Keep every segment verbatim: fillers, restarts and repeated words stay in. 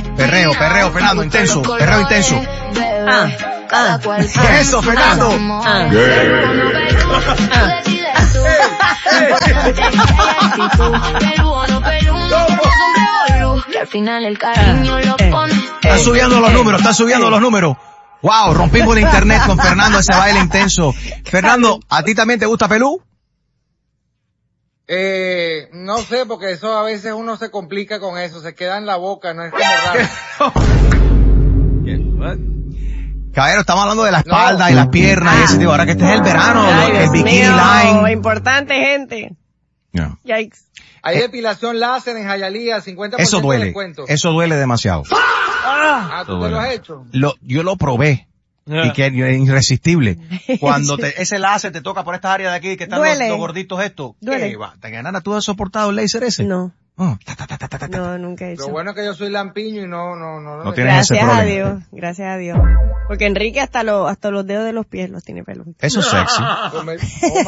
Perreo, perreo, Fernando, intenso, perreo intenso. Ah, ah, eso, Fernando. Ah. Al final el cariño lo pone. Están subiendo los números, están subiendo los números. Wow, rompimos el internet con Fernando, ese baile intenso. Fernando, ¿a ti también te gusta Pelú? Eh, no sé, porque eso a veces uno se complica con eso, se queda en la boca, no es como raro. Caballero, estamos hablando de la espalda no. y las piernas y ese tipo. Ahora que este es el verano, Ay, el Dios bikini mío, line. Importante, gente. Yeah. Yikes. Hay Eh, depilación láser en Hialeah, cincuenta por ciento Eso duele, de descuento. eso duele demasiado. Ah, ¿tú te lo has hecho? Lo, yo lo probé. Y que es irresistible. Cuando te, ese láser te toca por estas áreas de aquí que están los, los gorditos estos. Duele. ¿Qué va? ¿Te ganas tú has soportado el láser ese? No. Oh, ta, ta, ta, ta, ta, ta. No, nunca he hecho. Lo bueno es que yo soy lampiño y no, no, no. No tienes ese Gracias problema. a Dios, gracias a Dios. Porque Enrique hasta los, hasta los dedos de los pies los tiene peludos. Eso es sexy. Oh my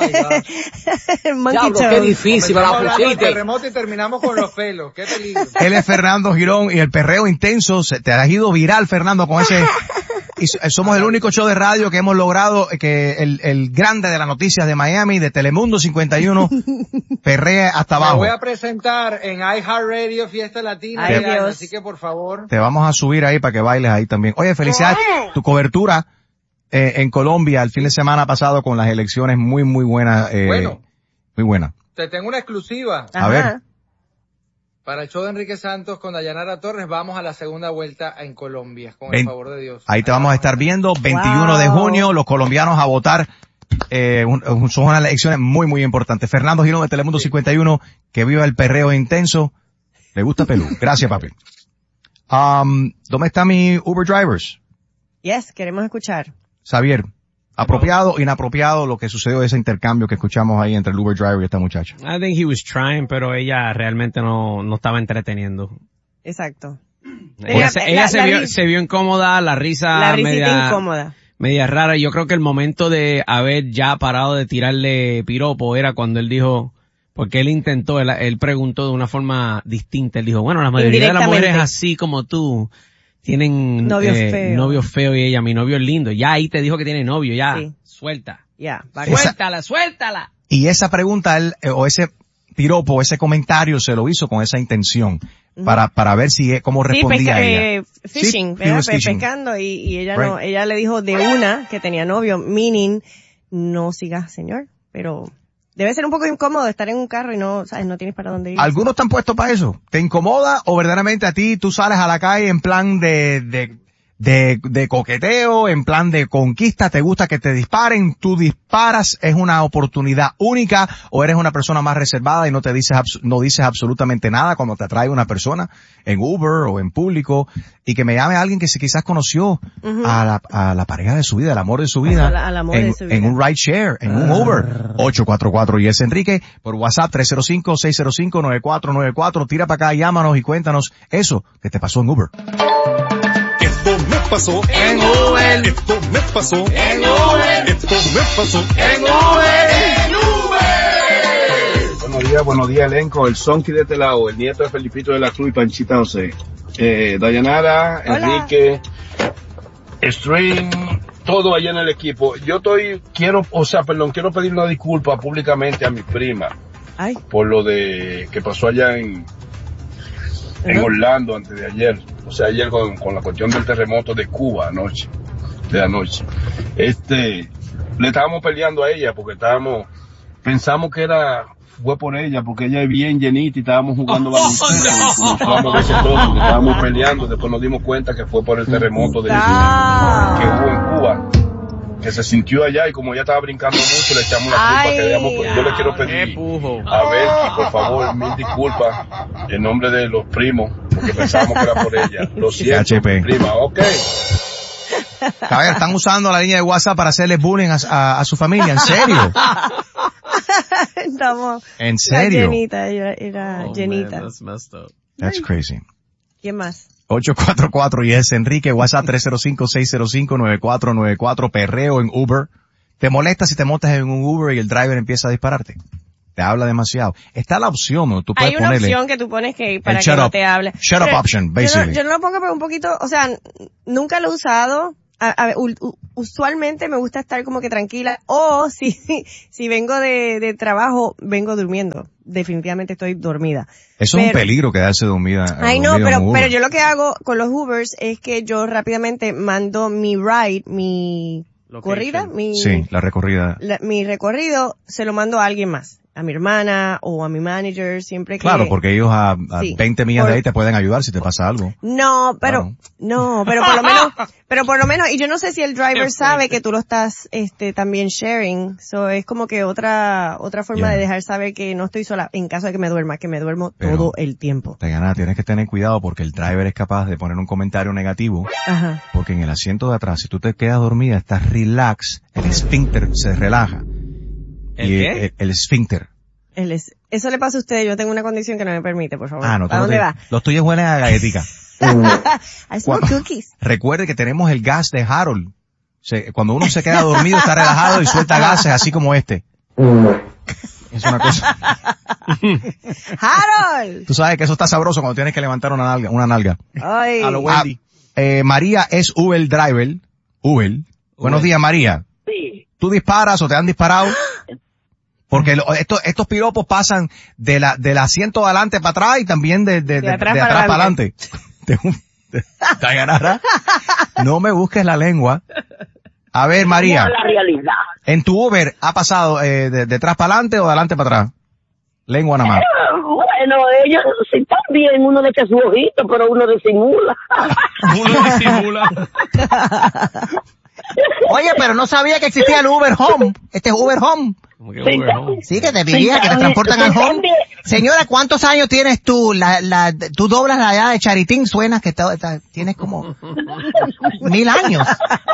God. Monkey Diablo, qué toes. difícil, me la Comenzamos hablando del pusiste. terremoto y terminamos con los pelos. Qué peligro. Él es Fernando Girón y el perreo intenso. Se, te has ido viral, Fernando, con ese. Y somos el único show de radio que hemos logrado que el, el grande de las noticias de Miami, de Telemundo cincuenta y uno, perrea hasta Me abajo. voy a presentar en iHeartRadio Fiesta Latina, Ay, este año, Dios. así que por favor. Te vamos a subir ahí para que bailes ahí también. Oye, felicidades. Tu cobertura eh, en Colombia el fin de semana pasado con las elecciones muy, muy buena. Eh, Bueno. Muy buena. Te tengo una exclusiva. A ver. Ajá. Para el show de Enrique Santos con Dayanara Torres, vamos a la segunda vuelta en Colombia, con Ven- el favor de Dios. Ahí te vamos a estar viendo. veintiuno de Wow. junio, los colombianos a votar. Eh, un- un- son unas elecciones muy, muy importantes. Fernando Girón de Telemundo cincuenta y uno, que viva el perreo intenso. Le gusta Pelú. Gracias, papi. Um, ¿Dónde están mis Uber drivers? Yes, queremos escuchar. Xavier, apropiado, inapropiado lo que sucedió, ese intercambio que escuchamos ahí entre el Uber driver y esta muchacha. I think he was trying, pero ella realmente no, no estaba entreteniendo. Exacto. Ella, La- se, la- ella se, la vio, ri- se vio incómoda, la risa La risita media, incómoda. media rara. Yo creo que el momento de haber ya parado de tirarle piropo era cuando él dijo, porque él intentó, él, él preguntó de una forma distinta. Él dijo, bueno, la mayoría de las mujeres Indirectamente. así como tú tienen Novios eh, feos. novios feos y ella, mi novio es lindo. Ya ahí te dijo que tiene novio, ya, Sí. suelta. Ya, va- Esa- Suéltala, suéltala. Y esa pregunta, él, eh, o ese piropo, ese comentario se lo hizo con esa intención. Para, para ver si, cómo Sí, respondía pesca- ella. eh, fishing, Sí, ¿verdad? he was Pe- fishing. pescando y, y ella no, Right. ella le dijo de una que tenía novio, meaning, no sigas, señor, pero debe ser un poco incómodo estar en un carro y no, sabes, no tienes para dónde ir. ¿Algunos están puestos para eso? ¿Te incomoda o verdaderamente a ti tú sales a la calle en plan de, de, de, de coqueteo, en plan de conquista, te gusta que te disparen, tú disparas, es una oportunidad única, o eres una persona más reservada y no te dices, abs- no dices absolutamente nada cuando te atrae una persona en Uber o en público, y que me llame alguien que se quizás conoció Ujú. a la, a la pareja de su vida, el amor de su vida, Al- al amor en, de su vida. en un ride share, en un Uber, ocho cuatro cuatro y es Enrique, por WhatsApp tres cero cinco, seis cero cinco, nueve cuatro nueve cuatro, tira para acá, llámanos y cuéntanos eso que te pasó en Uber. Esto me pasó en Uber. Esto me pasó en Uber. Esto me pasó en Uber. Buenos días, buenos días, elenco. El Sonky de este lado, el nieto de Felipito de la Cruz y Panchita José. Eh, Dayanara, Hola. Enrique, String, todo allá en el equipo. Yo estoy, quiero, o sea, perdón, quiero pedir una disculpa públicamente a mi prima Ay, por lo de que pasó allá en, en Ajá. Orlando antes de ayer. O sea, ayer con, con la cuestión del terremoto de Cuba anoche, de anoche. Este, le estábamos peleando a ella porque estábamos, pensamos que era, fue por ella, porque ella es bien llenita y estábamos jugando baloncesto. Comenzamos a veces todos, estábamos peleando, después nos dimos cuenta que fue por el terremoto de, Ah. que hubo en Cuba, que se sintió allá, y como ella estaba brincando mucho, le echamos la culpa Ay. que debíamos. Yo le quiero pedir a ver, por favor, mil disculpas en nombre de los primos, porque pensábamos que era por ella. Lo siento, H P. prima, ok. A ver, están usando la línea de WhatsApp para hacerle bullying a, a, a su familia, ¿en serio? estamos. ¿En serio? La llenita, era, era Oh, llenita. man, that's messed up. That's crazy. ¿Quién más? ocho cuatro cuatro y es Enrique, WhatsApp tres cero cinco, seis cero cinco, nueve cuatro nueve cuatro, perreo en Uber. ¿Te molesta si te montas en un Uber y el driver empieza a dispararte? te habla demasiado. Está la opción, ¿no? Tú puedes Hay una ponerle opción que tú pones que para el que shut no up. te hable. Shut up Pero option, yo no- basically. Yo no, lo pongo pero un poquito, o sea, n- nunca lo he usado. A, a- u- u- usualmente me gusta estar como que tranquila. O si, si vengo de, de trabajo, vengo durmiendo. Definitivamente estoy dormida. Eso es un Pero- peligro quedarse dormida. Ay, no, dormido en pero, un Uber. pero yo lo que hago con los Ubers es que yo rápidamente mando mi ride, mi Location. corrida, mi, Sí, la recorrida. la- mi recorrido, se lo mando a alguien más. A mi hermana o a mi manager, siempre que... Claro, porque ellos a, a Sí. veinte millas Por- de ahí te pueden ayudar si te pasa algo. No, pero, Claro. no, pero por lo menos, pero por lo menos, y yo no sé si el driver sabe que tú lo estás, este, también sharing, so es como que otra, otra forma Yeah. de dejar saber que no estoy sola en caso de que me duerma, que me duermo Pero- todo el tiempo. Te gana, tienes que tener cuidado porque el driver es capaz de poner un comentario negativo, Ajá. porque en el asiento de atrás, si tú te quedas dormida, estás relax, el esfínter se relaja. ¿El Y qué? El, el esfínter. Él es, eso le pasa a usted, yo tengo una condición que no me permite, por favor. Ah, no, tú ¿A no dónde te- va? los tuyos huelen a galletica. I smell Cuando- cookies. Recuerde que tenemos el gas de Harold. Se- cuando uno se queda dormido, está relajado y suelta gases así como este. Es una cosa. Harold. Tú sabes que eso está sabroso cuando tienes que levantar una nalga. Una nalga. Ay. A lo Ah, Wendy. eh, María es Uber driver. Uber. Buenos días, María. Sí. ¿Tú disparas o te han disparado? Porque lo- estos, estos piropos pasan de la, del asiento de adelante para atrás y también de, de, de, de atrás atrás, para para adelante. Te- te- te agarrará. No me busques la lengua. A ver, María, No, la realidad. en tu Uber ha pasado eh, de, de atrás para adelante o de adelante para atrás. Lengua nada más. Ah, Bueno, ellos, si están bien, uno le echa su ojito, pero uno disimula. Uno disimula. Oye, pero no sabía que existía el Uber Home. Este es Uber Home. Como que Sí, Uber Home. Sí, que te dirija, que te también, transportan al sí, home. también. Señora, ¿cuántos años tienes tú? La, la, tú doblas la edad de Charitín, suenas que está- está- tienes como mil años.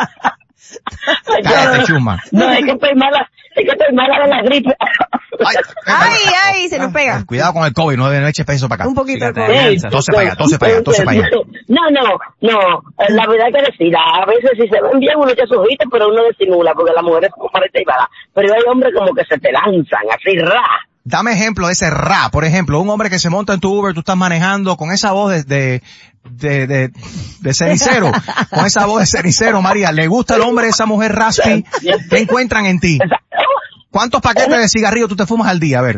Cállate, chuma. No, es que estoy mala, es que estoy mala de la gripe. Ay, Ay, ay, se nos pega. Cuidado con el COVID, no, no eches peso para acá. Un poquito de Fíjate. COVID. Alianza. Tose para allá, tose para allá, tose para allá. No, no, no, eh, la verdad que decir, a veces si se ven bien uno echa sus ojitos, pero uno disimula, porque las mujeres son parece igual. Pero hay hombres como que se te lanzan, así, ra. Dame ejemplo de ese ra, por ejemplo, un hombre que se monta en tu Uber, tú estás manejando con esa voz de, de, de, de, de cenicero, con esa voz de cenicero, María, ¿le gusta al hombre esa mujer raspy? ¿Qué encuentran en ti? ¿Cuántos paquetes de cigarrillos tú te fumas al día? A ver.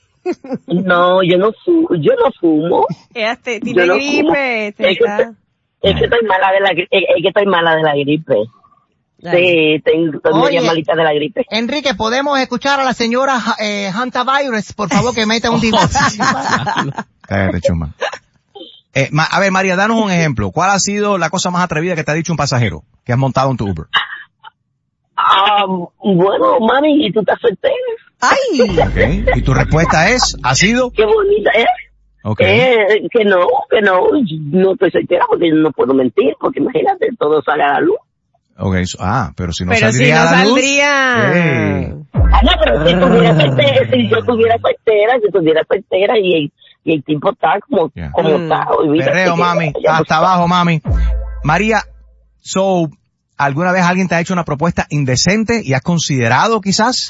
No, yo no fumo, yo no fumo. Este, Yo tiene no gripe, fumo. este, Es que, está... es que estoy mala de la gri- es, es que estoy mala de la gripe. Sí, tengo, estoy Oye. media malita de la gripe. Enrique, ¿podemos escuchar a la señora eh, Hanta Virus? Por favor, que meta un divorcio. Cállate, chuma. Eh, ma- a ver, María, danos un ejemplo. ¿Cuál ha sido la cosa más atrevida que te ha dicho un pasajero que has montado en tu Uber? Ah, bueno, mami, ¿y tú estás soltera? Ay, Okay. Y tu respuesta es, ¿ha sido? Qué bonita es. Okay. Eh, que no, que no, no estoy soltera porque no puedo mentir, porque imagínate, todo sale a la luz. Okay. so- Ah, pero si no pero si saldría no a la luz. saldría... Hey. Ah, no, pero si estuviera soltera, si yo estuviera soltera, si estuviera soltera y el, y el tipo está como, Yeah. como Mm. está. olvídate Perreo, que- mami. ya tú Hasta sabes. abajo, mami. María, so, ¿alguna vez alguien te ha hecho una propuesta indecente y has considerado quizás?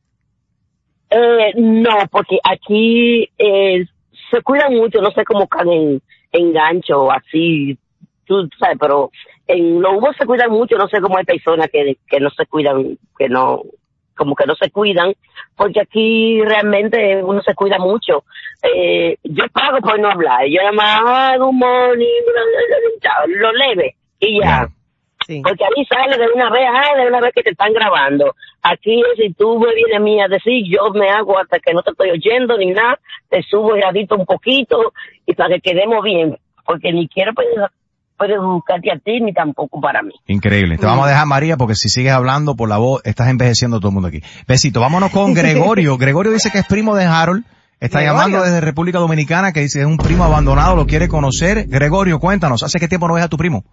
Eh, no, porque aquí eh, se cuidan mucho, no sé cómo caen en, en gancho o así, tú sabes, pero en los Ubers se cuidan mucho, no sé cómo hay personas que, que no se cuidan, que no, como que no se cuidan, porque aquí realmente uno se cuida mucho. Eh, yo pago por no hablar, yo nada más, ah, good morning, chao, lo leve, y ya. Sí. Porque ahí sale de una vez, ah, de una vez que te están grabando. Aquí, si tú me vienes a mí a decir, yo me hago hasta que no te estoy oyendo ni nada, te subo y adito un poquito, y para que quedemos bien, porque ni quiero perjudicarte a ti, ni tampoco para mí. Increíble. Te vamos a dejar, María, porque si sigues hablando por la voz, estás envejeciendo a todo el mundo aquí. Besito. Vámonos con Gregorio. Gregorio dice que es primo de Harold. Está Gregorio. llamando desde República Dominicana, que dice que es un primo abandonado, lo quiere conocer. Gregorio, cuéntanos, ¿hace qué tiempo no ves a tu primo?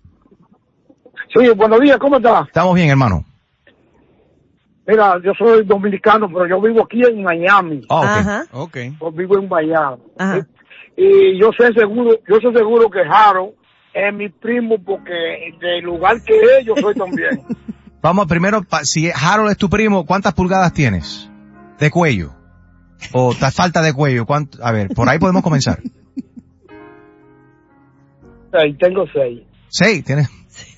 Sí, buenos días, ¿cómo estás? Estamos bien, hermano. Mira, yo soy dominicano, pero yo vivo aquí en Miami. Oh, ok. Ajá. Ok. Yo vivo en Miami. Ajá. Y yo sé seguro, yo sé seguro que Harold es mi primo porque del lugar que es, yo soy también. Vamos primero, pa- si Harold es tu primo, ¿cuántas pulgadas tienes? De cuello. ¿O te falta de cuello? ¿Cuánto? A ver, por ahí podemos comenzar. Seis, tengo seis. Seis, tienes.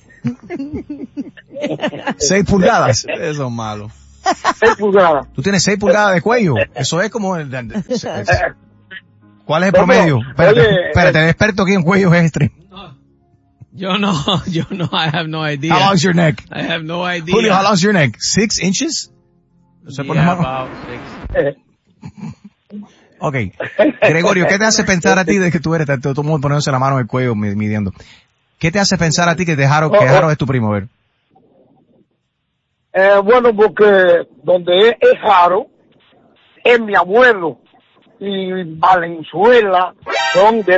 Seis pulgadas. Eso es malo. Seis pulgadas. Tú tienes seis pulgadas de cuello. Eso es como el, el- es- es- ¿cuál es el No, promedio? pero, Espérate, oye, espérate, el experto aquí en cuello es extreme. Yo no, yo no, I have no idea. How long's your neck? I have no idea. Julio, how long's your neck? Six inches? No sé por Yeah, la mano. about six. Eh, Ok. Gregorio, ¿qué te hace pensar a ti de que tú eres, te- todo el mundo poniéndose la mano en el cuello mi- midiendo? ¿Qué te hace pensar a ti que te Jaro, que Oh, oh. Jaro es tu primo? A ver. eh, bueno, porque donde es, es Jaro, es mi abuelo y Valenzuela son de